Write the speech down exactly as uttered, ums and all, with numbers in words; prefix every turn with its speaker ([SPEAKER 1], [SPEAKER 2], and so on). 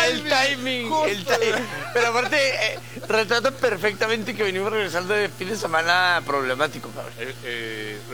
[SPEAKER 1] el timing, el timing. Pero aparte, eh, retrata perfectamente que venimos regresando de fin de semana problemático, cabrón.
[SPEAKER 2] Eh, eh,